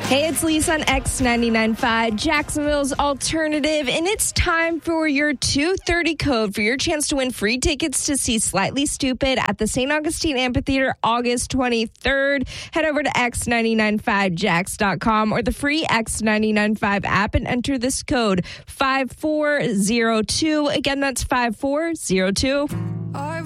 Hey, it's Lisa on X99.5, Jacksonville's alternative, and it's time for your 230 code for your chance to win free tickets to see Slightly Stoopid at the St. Augustine Amphitheater August 23rd. Head over to X995Jax.com or the free X995 app and enter this code 5402. Again, that's 5402.